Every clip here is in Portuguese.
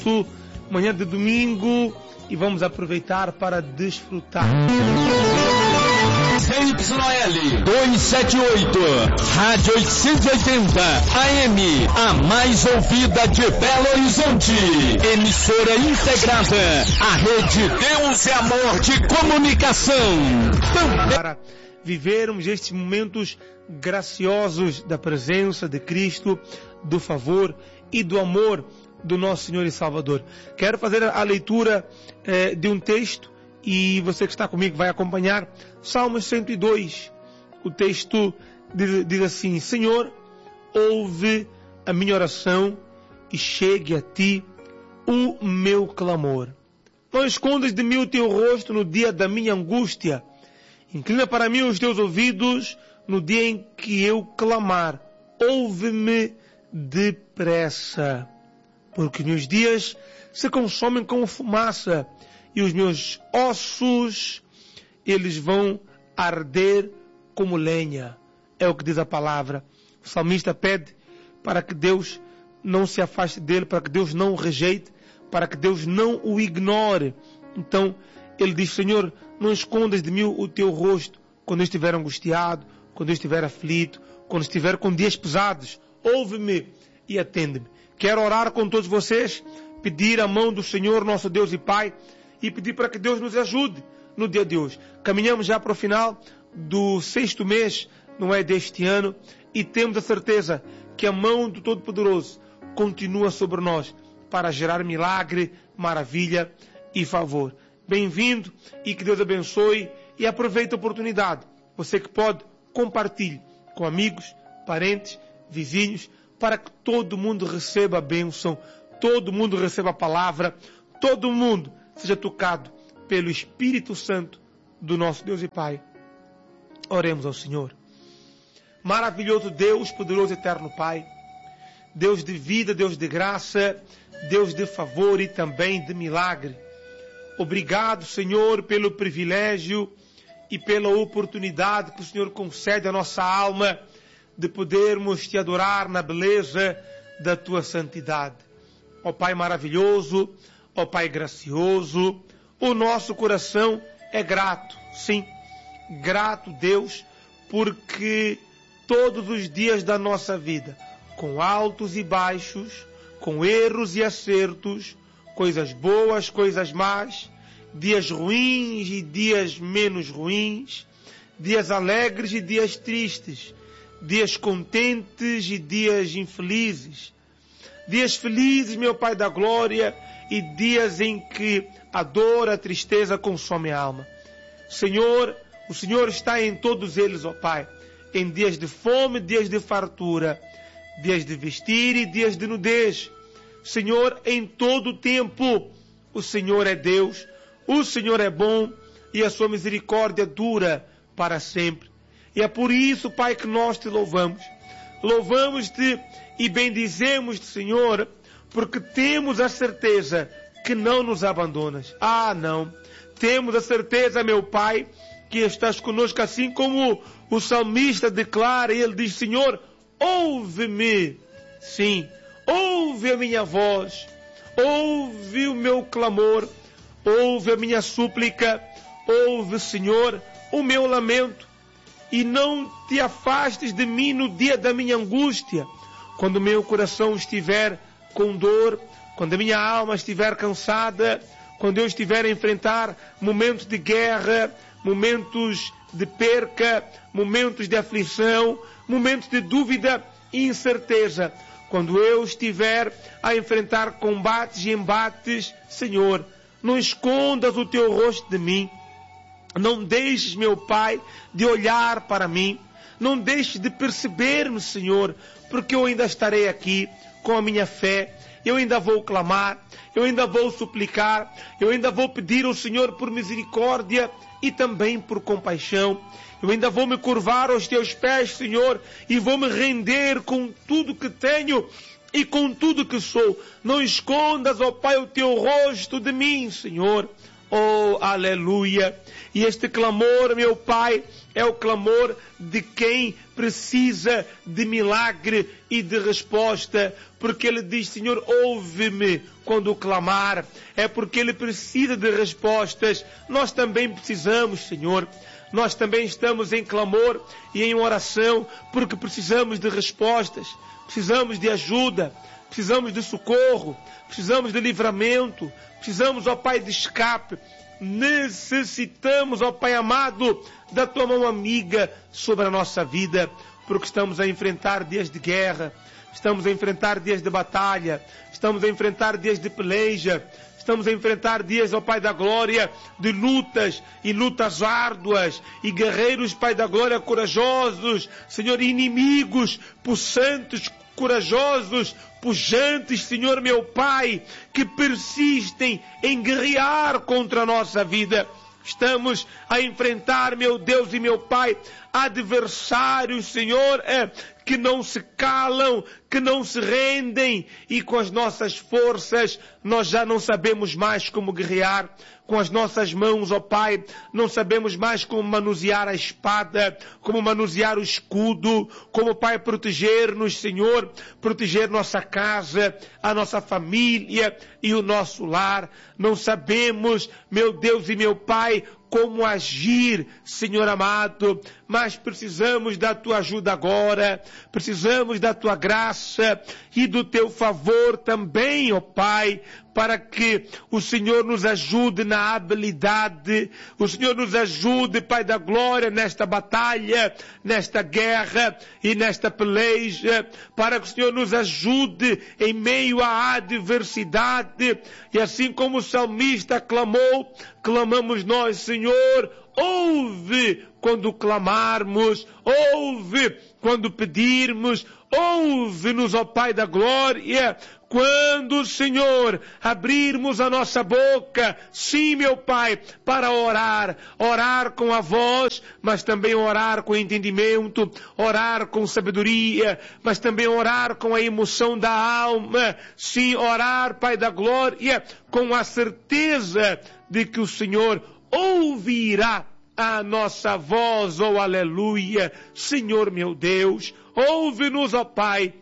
Manhã de domingo, e vamos aproveitar para desfrutar. ZYL 278, Rádio 880, AM, a mais ouvida de Belo Horizonte. Emissora integrada, a Rede Deus é Amor de Comunicação. Para vivermos estes momentos graciosos da presença de Cristo, do favor e do amor do nosso Senhor e Salvador. Quero fazer a leitura de um texto, e você que está comigo vai acompanhar. Salmos 102. O texto diz assim: Senhor, ouve a minha oração e chegue a ti o meu clamor. Não escondas de mim o teu rosto no dia da minha angústia. Inclina para mim os teus ouvidos no dia em que eu clamar. Ouve-me depressa. Porque meus dias se consomem como fumaça, e os meus ossos, eles vão arder como lenha. É o que diz a palavra. O salmista pede para que Deus não se afaste dele, para que Deus não o rejeite, para que Deus não o ignore. Então, ele diz: Senhor, não escondas de mim o teu rosto quando eu estiver angustiado, quando eu estiver aflito, quando estiver com dias pesados. Ouve-me e atende-me. Quero orar com todos vocês, pedir a mão do Senhor, nosso Deus e Pai, e pedir para que Deus nos ajude no dia de hoje. Caminhamos já para o final do 6º mês, não é, deste ano, e temos a certeza que a mão do Todo-Poderoso continua sobre nós para gerar milagre, maravilha e favor. Bem-vindo e que Deus abençoe, e aproveite a oportunidade. Você que pode, compartilhe com amigos, parentes, vizinhos, para que todo mundo receba a bênção, todo mundo receba a palavra, todo mundo seja tocado pelo Espírito Santo do nosso Deus e Pai. Oremos ao Senhor. Maravilhoso Deus, poderoso eterno Pai, Deus de vida, Deus de graça, Deus de favor e também de milagre. Obrigado, Senhor, pelo privilégio e pela oportunidade que o Senhor concede à nossa alma de podermos te adorar na beleza da tua santidade. Ó Pai maravilhoso, ó Pai gracioso, o nosso coração é grato, sim, grato, Deus, porque todos os dias da nossa vida, com altos e baixos, com erros e acertos, coisas boas, coisas más, dias ruins e dias menos ruins, dias alegres e dias tristes, dias contentes e dias infelizes, dias felizes, meu Pai da glória, e dias em que a dor, a tristeza consome a alma. Senhor, o Senhor está em todos eles, ó Pai, em dias de fome, dias de fartura, dias de vestir e dias de nudez. Senhor, em todo o tempo, o Senhor é Deus, o Senhor é bom, e a sua misericórdia dura para sempre. E é por isso, Pai, que nós te louvamos. Louvamos-te e bendizemos-te, Senhor, porque temos a certeza que não nos abandonas. Ah, não. Temos a certeza, meu Pai, que estás conosco, assim como o salmista declara, e ele diz: Senhor, ouve-me. Sim, ouve a minha voz, ouve o meu clamor, ouve a minha súplica, ouve, Senhor, o meu lamento. E não te afastes de mim no dia da minha angústia, quando o meu coração estiver com dor, quando a minha alma estiver cansada, quando eu estiver a enfrentar momentos de guerra, momentos de perca, momentos de aflição, momentos de dúvida e incerteza. Quando eu estiver a enfrentar combates e embates, Senhor, não escondas o teu rosto de mim. Não deixes, meu Pai, de olhar para mim. Não deixes de perceber-me, Senhor, porque eu ainda estarei aqui com a minha fé. Eu ainda vou clamar, eu ainda vou suplicar, eu ainda vou pedir ao Senhor por misericórdia e também por compaixão. Eu ainda vou me curvar aos teus pés, Senhor, e vou me render com tudo que tenho e com tudo que sou. Não escondas, ó Pai, o teu rosto de mim, Senhor. Oh, aleluia! E este clamor, meu Pai, é o clamor de quem precisa de milagre e de resposta, porque ele diz: Senhor, ouve-me quando clamar. É porque ele precisa de respostas. Nós também precisamos, Senhor. Nós também estamos em clamor e em oração, porque precisamos de respostas, precisamos de ajuda, precisamos de socorro, precisamos de livramento, precisamos, ó Pai, de escape. Necessitamos, ó Pai amado, da Tua mão amiga sobre a nossa vida, porque estamos a enfrentar dias de guerra, estamos a enfrentar dias de batalha, estamos a enfrentar dias de peleja, estamos a enfrentar dias, ó Pai da glória, de lutas e lutas árduas, e guerreiros, Pai da glória, corajosos, Senhor, inimigos, possantes, corajosos, pujantes, Senhor meu Pai, que persistem em guerrear contra a nossa vida. Estamos a enfrentar, meu Deus e meu Pai, adversários, Senhor, que não se calam, que não se rendem, e com as nossas forças nós já não sabemos mais como guerrear. Com as nossas mãos, ó Pai, não sabemos mais como manusear a espada, como manusear o escudo, como, Pai, proteger-nos, Senhor, proteger nossa casa, a nossa família e o nosso lar. Não sabemos, meu Deus e meu Pai, como agir, Senhor amado, mas precisamos da Tua ajuda agora, precisamos da Tua graça e do Teu favor também, ó Pai, para que o Senhor nos ajude na habilidade, o Senhor nos ajude, Pai da glória, nesta batalha, nesta guerra e nesta peleja, para que o Senhor nos ajude em meio à adversidade, e assim como o salmista clamou, clamamos nós, Senhor, ouve quando clamarmos, ouve quando pedirmos, ouve-nos, ó Pai da glória, quando, Senhor, abrirmos a nossa boca, sim, meu Pai, para orar, orar com a voz, mas também orar com entendimento, orar com sabedoria, mas também orar com a emoção da alma, sim, orar, Pai da glória, com a certeza de que o Senhor ouvirá a nossa voz, oh aleluia. Senhor meu Deus, ouve-nos, ó Pai,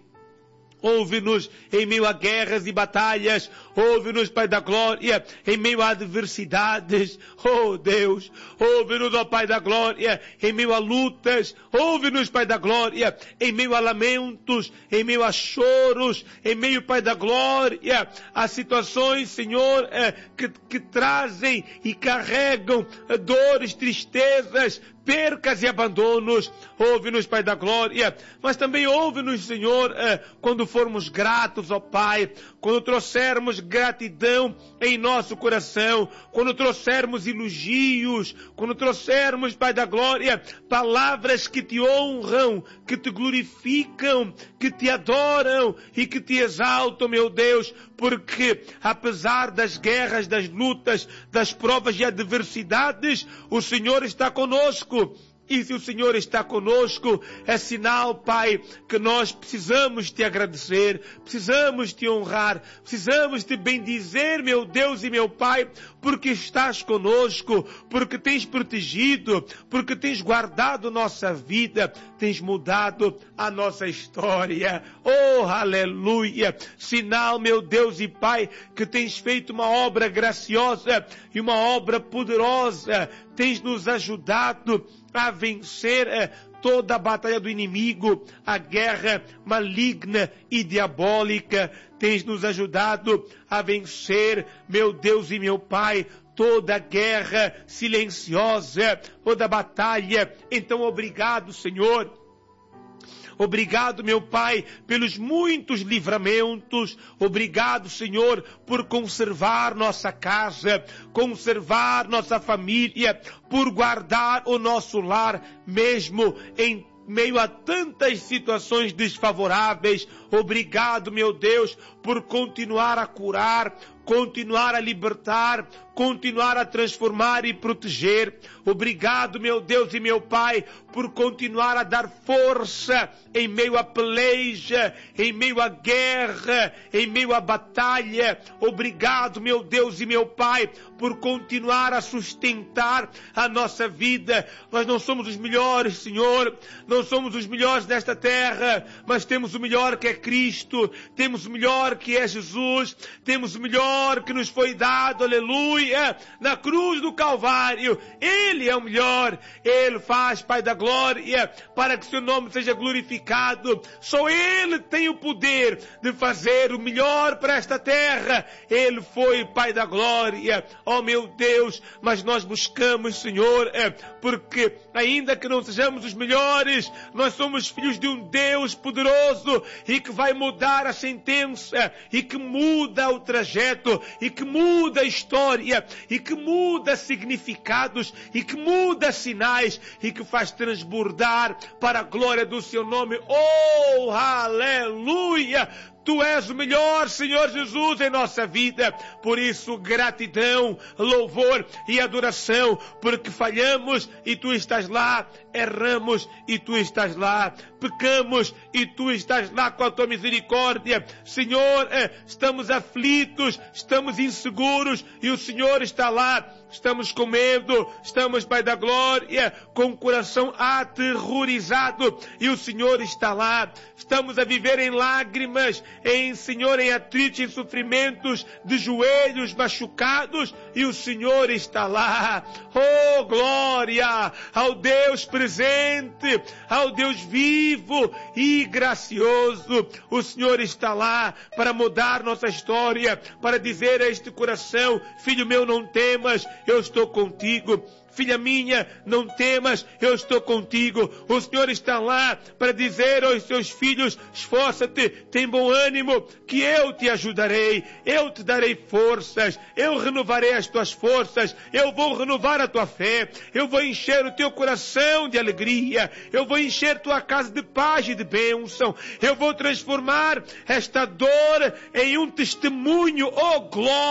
ouve-nos em meio a guerras e batalhas, ouve-nos, Pai da glória, em meio a adversidades, oh Deus, ouve-nos, ó Pai da glória, em meio a lutas, ouve-nos, Pai da glória, em meio a lamentos, em meio a choros, em meio, Pai da glória, a situações, Senhor, que trazem e carregam dores, tristezas, percas e abandonos. Ouve-nos, Pai da glória, mas também ouve-nos, Senhor, quando formos gratos, ó Pai, quando trouxermos gratidão em nosso coração, quando trouxermos elogios, quando trouxermos, Pai da glória, palavras que te honram, que te glorificam, que te adoram e que te exaltam, meu Deus, porque apesar das guerras, das lutas, das provas e adversidades, o Senhor está conosco. E se o Senhor está conosco, é sinal, Pai, que nós precisamos te agradecer, precisamos te honrar, precisamos te bendizer, meu Deus e meu Pai, porque estás conosco, porque tens protegido, porque tens guardado nossa vida, tens mudado a nossa história. Oh, aleluia! Sinal, meu Deus e Pai, que tens feito uma obra graciosa e uma obra poderosa, tens nos ajudado a vencer toda a batalha do inimigo, a guerra maligna e diabólica. Tens nos ajudado a vencer, meu Deus e meu Pai, toda a guerra silenciosa, toda a batalha. Então, obrigado, Senhor. Obrigado, meu Pai, pelos muitos livramentos. Obrigado, Senhor, por conservar nossa casa, conservar nossa família, por guardar o nosso lar, mesmo em meio a tantas situações desfavoráveis. Obrigado, meu Deus, por continuar a curar, continuar a libertar, continuar a transformar e proteger. Obrigado, meu Deus e meu Pai, por continuar a dar força em meio à peleja, em meio à guerra, em meio à batalha. Obrigado, meu Deus e meu Pai, por continuar a sustentar a nossa vida. Nós não somos os melhores, Senhor, não somos os melhores desta terra, mas temos o melhor que é Cristo, temos o melhor que é Jesus, temos o melhor que nos foi dado, aleluia, na cruz do Calvário. Ele é o melhor, Ele faz, Pai da glória, para que seu nome seja glorificado. Só Ele tem o poder de fazer o melhor para esta terra. Ele foi, Pai da glória, oh meu Deus, mas nós buscamos, Senhor, porque ainda que não sejamos os melhores, nós somos filhos de um Deus poderoso e que vai mudar a sentença, e que muda o trajeto, e que muda a história, e que muda significados, e que muda sinais, e que faz transbordar para a glória do seu nome. Oh, aleluia! Tu és o melhor, Senhor Jesus, em nossa vida. Por isso, gratidão, louvor e adoração, porque falhamos e Tu estás lá, erramos e Tu estás lá, pecamos e Tu estás lá com a Tua misericórdia. Senhor, estamos aflitos, estamos inseguros e o Senhor está lá. Estamos com medo, estamos, Pai da glória, com o coração aterrorizado e o Senhor está lá. Estamos a viver em lágrimas, Senhor, em atritos, em sofrimentos, de joelhos machucados e o Senhor está lá. Oh, glória ao Deus presente, ao Deus vivo e gracioso. O Senhor está lá para mudar nossa história, para dizer a este coração: filho meu, não temas, eu estou contigo. Filha minha, não temas, eu estou contigo. O Senhor está lá para dizer aos seus filhos: esforça-te, tem bom ânimo, que eu te ajudarei, eu te darei forças, eu renovarei as tuas forças, eu vou renovar a tua fé, eu vou encher o teu coração de alegria, eu vou encher tua casa de paz e de bênção, eu vou transformar esta dor em um testemunho, oh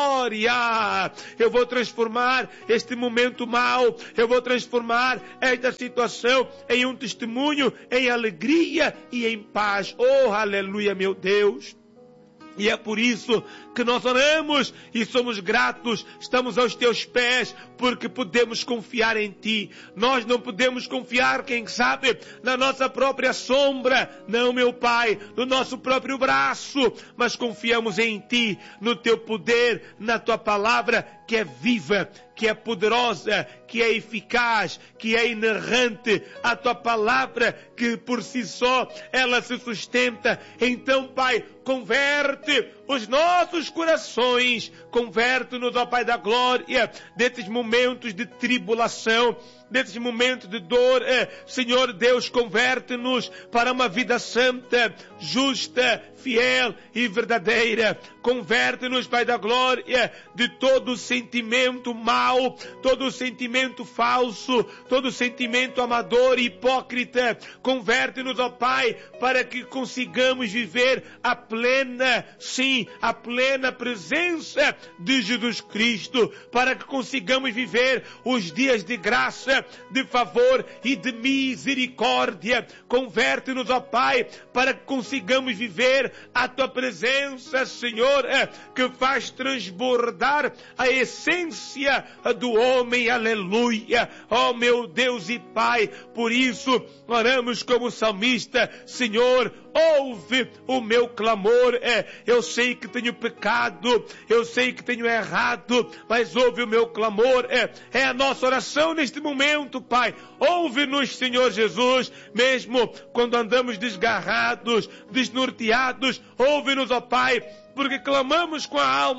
glória! Eu vou transformar este momento mau, eu vou transformar esta situação em um testemunho, em alegria e em paz. Oh, aleluia, meu Deus! E é por isso que nós oramos e somos gratos, estamos aos teus pés, porque podemos confiar em ti. Nós não podemos confiar, quem sabe, na nossa própria sombra, não, meu Pai, no nosso próprio braço, mas confiamos em ti, no teu poder, na tua palavra, que é viva, que é poderosa, que é eficaz, que é inerrante, a tua palavra que por si só ela se sustenta. Então, Pai, converte os nossos corações, converte-nos, ó Pai da glória, desses momentos de tribulação, desses momentos de dor. Senhor Deus, converte-nos para uma vida santa, justa, fiel e verdadeira. Converte-nos, Pai da glória, de todo sentimento mau, todo sentimento falso, todo sentimento amador e hipócrita. Converte-nos, ó Pai, para que consigamos viver a plena, sim, a plena presença de Jesus Cristo, para que consigamos viver os dias de graça, de favor e de misericórdia. Converte-nos, ó Pai, para que consigamos viver a Tua presença, Senhor, que faz transbordar a essência do homem, aleluia. Ó meu Deus e Pai, por isso oramos como salmista: Senhor, ouve o meu clamor. Eu sei que tenho pecado, eu sei que tenho errado, mas ouve o meu clamor. É a nossa oração neste momento, Pai. Ouve-nos, Senhor Jesus, mesmo quando andamos desgarrados, desnorteados. Ouve-nos, ó Pai, porque clamamos com a alma,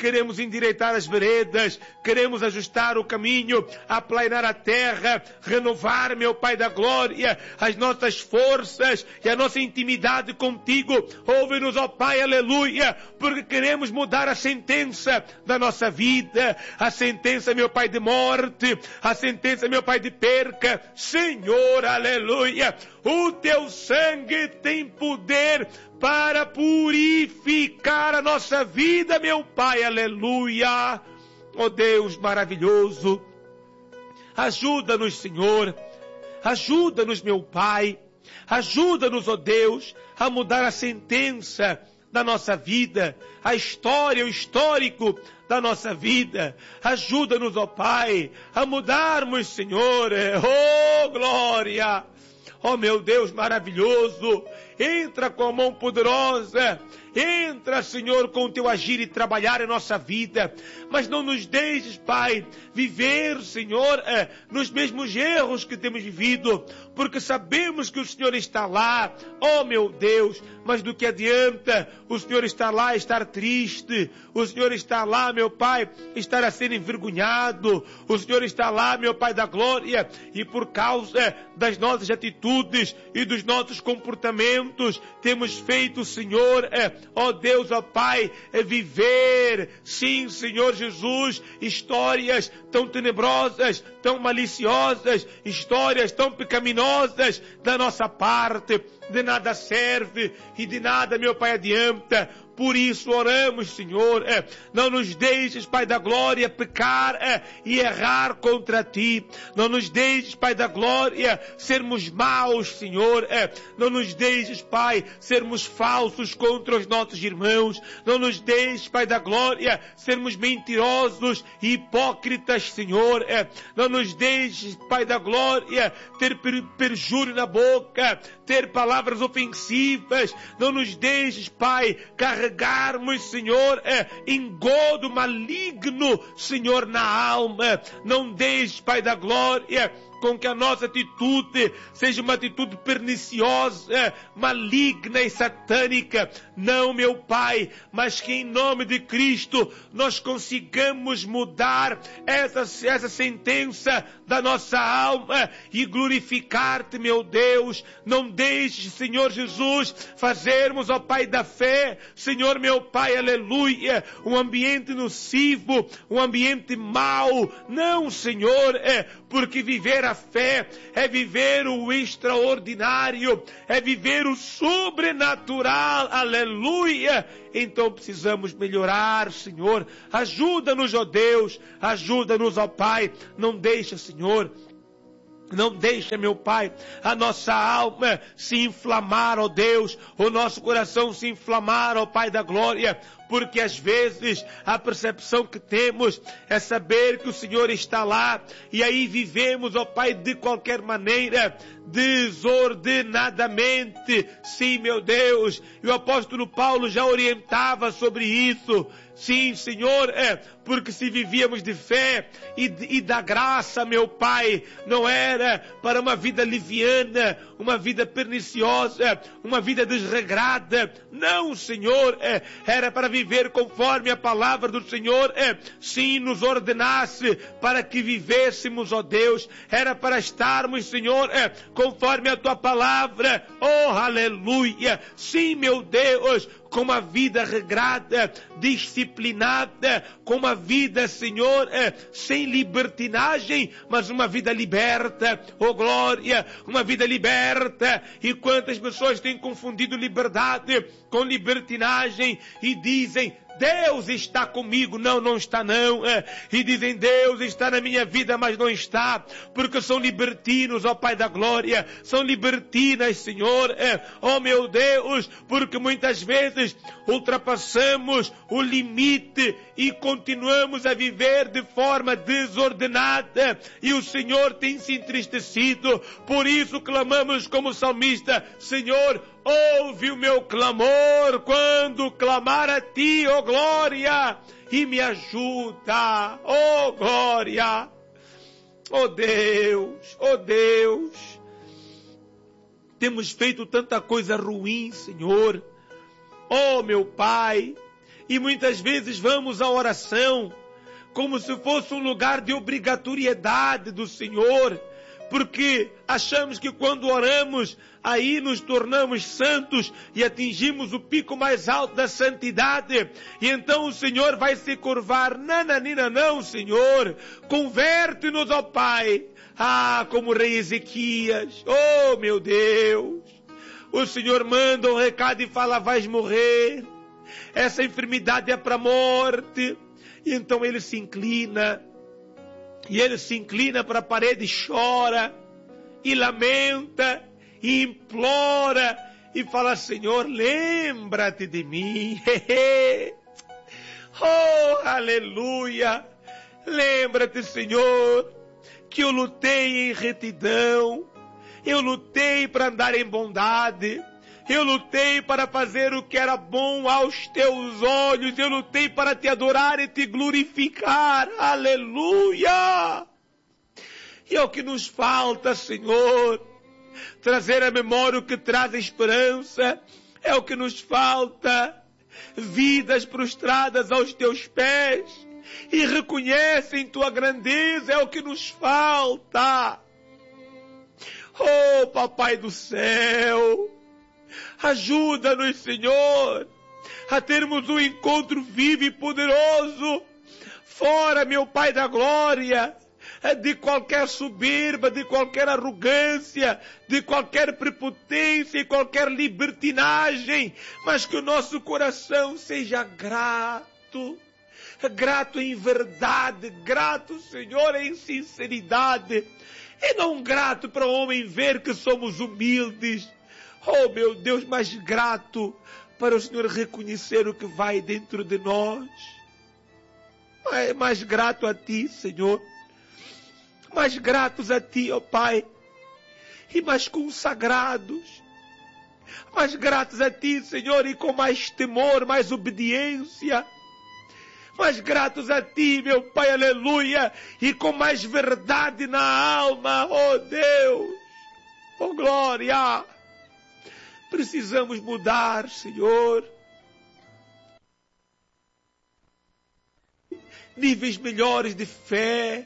queremos endireitar as veredas, queremos ajustar o caminho, aplainar a terra, renovar, meu Pai da glória, as nossas forças e a nossa intimidade contigo. Ouve-nos, ó Pai, aleluia, porque queremos mudar a sentença da nossa vida, a sentença, meu Pai, de morte, a sentença, meu Pai, de perca. Senhor, aleluia, o teu sangue tem poder para purificar a nossa vida, meu Pai, aleluia. Ó Deus maravilhoso, ajuda-nos, Senhor, ajuda-nos, meu Pai, ajuda-nos, ó Deus, a mudar a sentença da nossa vida, a história, o histórico da nossa vida. Ajuda-nos, ó Pai, a mudarmos, Senhor, oh glória. Oh meu Deus maravilhoso, entra com a mão poderosa, entra, Senhor, com o teu agir e trabalhar em nossa vida, mas não nos deixes, Pai, viver, Senhor, nos mesmos erros que temos vivido, porque sabemos que o Senhor está lá, oh meu Deus, mas do que adianta o Senhor estar lá, estar triste, o Senhor está lá, meu Pai, estar a ser envergonhado, o Senhor está lá, meu Pai da glória, e por causa das nossas atitudes e dos nossos comportamentos, temos feito, Senhor, ó Deus, ó Pai, viver, sim, Senhor Jesus, histórias tão tenebrosas, tão maliciosas, histórias tão pecaminosas da nossa parte. De nada serve e de nada, meu Pai, adianta. Por isso oramos, Senhor, não nos deixes, Pai da glória, pecar e errar contra Ti. Não nos deixes, Pai da glória, sermos maus, Senhor. Não nos deixes, Pai, sermos falsos contra os nossos irmãos. Não nos deixes, Pai da glória, sermos mentirosos e hipócritas, Senhor. Não nos deixes, Pai da glória, ter perjúrio na boca, ter palavras ofensivas. Não nos deixes, Pai, carregarmos, Senhor, engodo maligno, Senhor, na alma. Não deixes, Pai da glória, com que a nossa atitude seja uma atitude perniciosa, maligna e satânica. Não, meu Pai, mas que em nome de Cristo nós consigamos mudar essa sentença da nossa alma e glorificar-te, meu Deus. Não deixes, Senhor Jesus, fazermos, ó Pai da fé, Senhor, meu Pai, aleluia, um ambiente nocivo, um ambiente mau. Não, Senhor, porque viver a fé é viver o extraordinário, é viver o sobrenatural, aleluia. Então precisamos melhorar, Senhor. Ajuda-nos, ó Deus, ajuda-nos, ó Pai. Não deixa, Senhor, não deixa, meu Pai, a nossa alma se inflamar, ó Deus, o nosso coração se inflamar, ó Pai da glória, porque às vezes a percepção que temos é saber que o Senhor está lá, e aí vivemos, ó Pai, de qualquer maneira, desordenadamente. Sim, meu Deus, e o apóstolo Paulo já orientava sobre isso. Sim, Senhor, porque se vivíamos de fé e da graça, meu Pai, não era para uma vida liviana, uma vida perniciosa, uma vida desregrada. Não, Senhor, era para viver conforme a palavra do Senhor, sim, nos ordenasse para que vivêssemos, ó Deus. Era para estarmos, Senhor, conforme a Tua palavra. Oh, aleluia! Sim, meu Deus, com uma vida regrada, disciplinada, com uma vida, Senhor, sem libertinagem, mas uma vida liberta, oh glória, uma vida liberta. E quantas pessoas têm confundido liberdade com libertinagem e dizem: Deus está comigo. Não, não está não. E dizem: Deus está na minha vida, mas não está, porque são libertinos, ó Pai da glória, são libertinas, Senhor, ó meu Deus, porque muitas vezes ultrapassamos o limite e continuamos a viver de forma desordenada, e o Senhor tem se entristecido. Por isso clamamos como salmista: Senhor, ouve o meu clamor quando clamar a Ti, ó glória, e me ajuda, ó glória. Ó Deus, ó Deus, temos feito tanta coisa ruim, Senhor. Oh meu Pai, E muitas vezes vamos à oração como se fosse um lugar de obrigatoriedade do Senhor, porque achamos que quando oramos, aí nos tornamos santos e atingimos o pico mais alto da santidade. E então o Senhor vai se curvar. Nananina, não, Senhor. Converte-nos, ó Pai. Ah, como o rei Ezequias. Oh, meu Deus. O Senhor manda um recado e fala, vais morrer. Essa enfermidade é para a morte. E então ele se inclina. E ele se inclina para a parede e chora. E lamenta. E implora. E fala, Senhor, lembra-te de mim. Oh, aleluia. Lembra-te, Senhor, que eu lutei em retidão. Eu lutei para andar em bondade. Eu lutei para fazer o que era bom aos teus olhos. Eu lutei para te adorar e te glorificar. Aleluia! E é o que nos falta, Senhor. Trazer à memória o que traz esperança. É o que nos falta. Vidas prostradas aos teus pés. E reconhecem tua grandeza. É o que nos falta. Oh, Papai do céu. Ajuda-nos, Senhor, a termos um encontro vivo e poderoso, fora, meu Pai da glória, de qualquer soberba, de qualquer arrogância, de qualquer prepotência e qualquer libertinagem, mas que o nosso coração seja grato, grato em verdade, grato, Senhor, em sinceridade, e não grato para o homem ver que somos humildes. Oh, meu Deus, mais grato para o Senhor reconhecer o que vai dentro de nós. Mais grato a Ti, Senhor. Mais gratos a Ti, ó Pai. E mais consagrados. Mais gratos a Ti, Senhor, e com mais temor, mais obediência. Mais gratos a Ti, meu Pai, aleluia. E com mais verdade na alma, oh Deus. Oh glória. Precisamos mudar, Senhor. Níveis melhores de fé.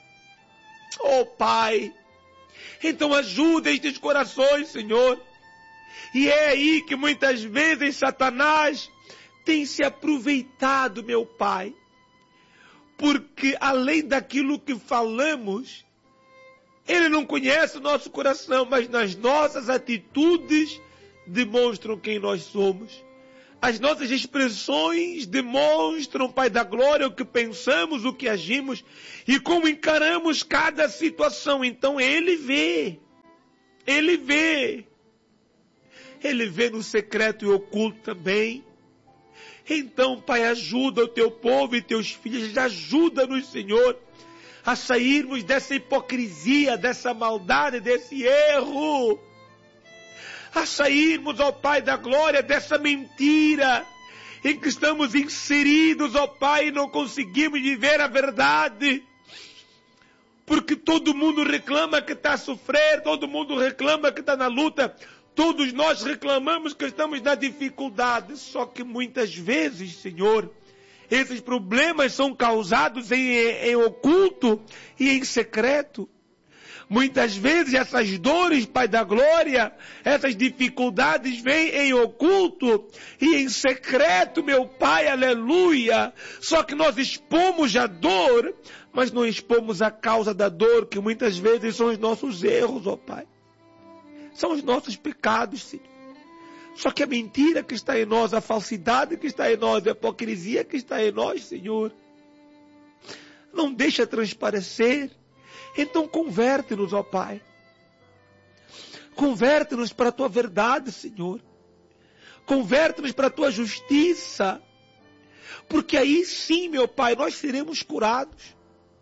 Oh, Pai. Então ajuda estes corações, Senhor. E é aí que muitas vezes Satanás tem se aproveitado, meu Pai. Porque além daquilo que falamos, ele não conhece o nosso coração, mas nas nossas atitudes demonstram quem nós somos. As nossas expressões demonstram, Pai da glória, o que pensamos, o que agimos e como encaramos cada situação. Então Ele vê. Ele vê. Ele vê no secreto e oculto também. Então, Pai, ajuda o Teu povo e Teus filhos. Ajuda-nos, Senhor, a sairmos dessa hipocrisia, dessa maldade, desse erro. A sairmos, ó Pai da glória, dessa mentira em que estamos inseridos, ó Pai, e não conseguimos viver a verdade. Porque todo mundo reclama que está a sofrer, todo mundo reclama que está na luta, todos nós reclamamos que estamos na dificuldade. Só que muitas vezes, Senhor, esses problemas são causados em oculto e em secreto. Muitas vezes essas dores, Pai da glória, essas dificuldades vêm em oculto e em secreto, meu Pai, aleluia. Só que nós expomos a dor, mas não expomos a causa da dor, que muitas vezes são os nossos erros, ó Pai. São os nossos pecados, Senhor. Só que a mentira que está em nós, a falsidade que está em nós, a hipocrisia que está em nós, Senhor, não deixa transparecer. Então converte-nos, ó Pai. Converte-nos para a Tua verdade, Senhor. Converte-nos para a Tua justiça. Porque aí sim, meu Pai, nós seremos curados.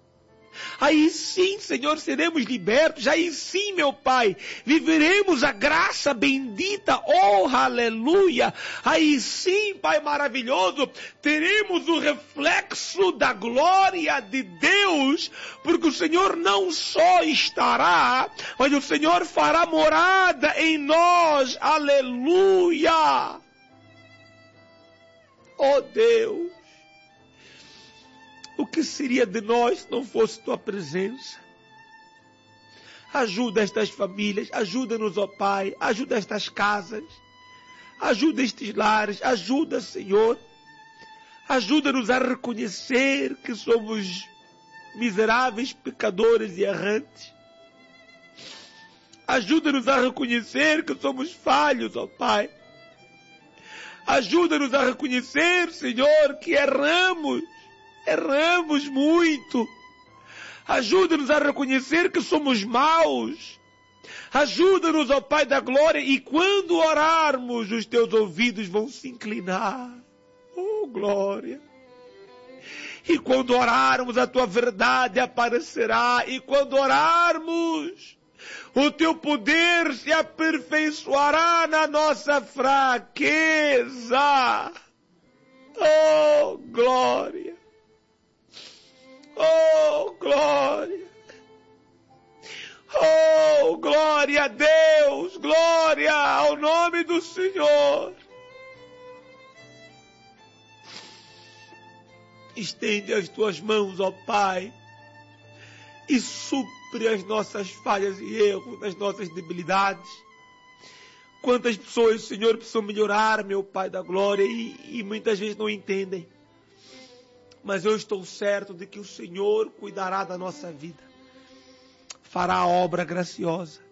Aí sim, Senhor, seremos libertos. Aí sim, meu Pai, viveremos a graça bendita. Oh, aleluia. Aí sim, Pai maravilhoso, teremos o reflexo da glória de Deus. Porque o Senhor não só estará, mas o Senhor fará morada em nós. Aleluia. Oh Deus, o que seria de nós se não fosse tua presença? Ajuda estas famílias, ajuda-nos, ó Pai, ajuda estas casas, ajuda estes lares, ajuda, Senhor. Ajuda-nos a reconhecer que somos miseráveis, pecadores e errantes. Ajuda-nos a reconhecer que somos falhos, ó Pai. Ajuda-nos a reconhecer, Senhor, que erramos muito. Ajuda-nos a reconhecer que somos maus. Ajuda-nos, ó Pai da glória, e quando orarmos, os teus ouvidos vão se inclinar. Oh, glória! E quando orarmos, a tua verdade aparecerá. E quando orarmos, o teu poder se aperfeiçoará na nossa fraqueza. Oh, glória! Oh, glória! Oh, glória a Deus! Glória ao nome do Senhor! Estende as tuas mãos, ó Pai, e supre as nossas falhas e erros, as nossas debilidades. Quantas pessoas, Senhor, precisam melhorar, meu Pai da glória, e muitas vezes não entendem. Mas eu estou certo de que o Senhor cuidará da nossa vida. Fará a obra graciosa.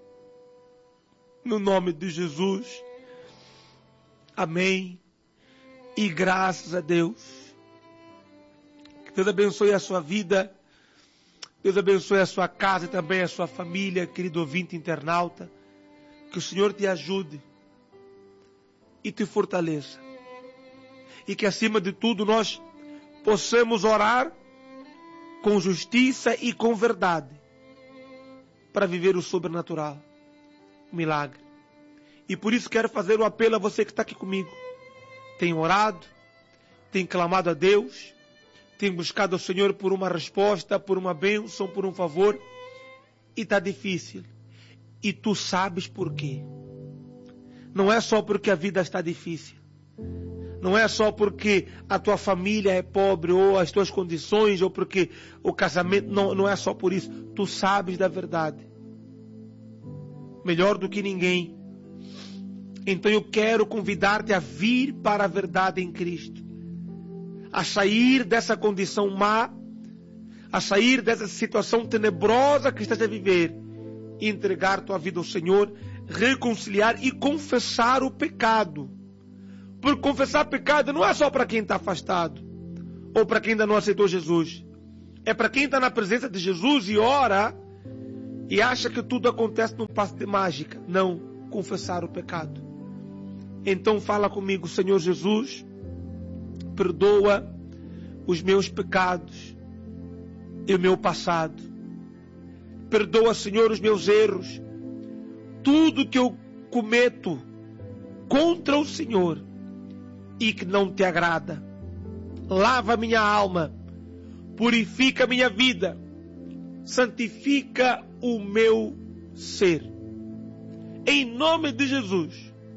No nome de Jesus. Amém. E graças a Deus. Que Deus abençoe a sua vida. Deus abençoe a sua casa e também a sua família, querido ouvinte internauta. Que o Senhor te ajude e te fortaleça. E que acima de tudo nós possamos orar com justiça e com verdade para viver o sobrenatural, o milagre. E por isso quero fazer um apelo a você que está aqui comigo. Tem orado, tem clamado a Deus, tem buscado ao Senhor por uma resposta, por uma bênção, por um favor, e está difícil. E tu sabes por quê. Não é só porque a vida está difícil. Não é só porque a tua família é pobre, ou as tuas condições, ou porque o casamento... Não é só por isso. Tu sabes da verdade. Melhor do que ninguém. Então eu quero convidar-te a vir para a verdade em Cristo. A sair dessa condição má. A sair dessa situação tenebrosa que estás a viver. E entregar tua vida ao Senhor. Reconciliar e confessar o pecado. Porque confessar pecado não é só para quem está afastado. Ou para quem ainda não aceitou Jesus. É para quem está na presença de Jesus e ora. E acha que tudo acontece num passe de mágica. Não. Confessar o pecado. Então fala comigo, Senhor Jesus. Perdoa os meus pecados. E o meu passado. Perdoa, Senhor, os meus erros. Tudo que eu cometo contra o Senhor e que não te agrada. Lava minha alma, purifica minha vida, santifica o meu ser. Em nome de Jesus,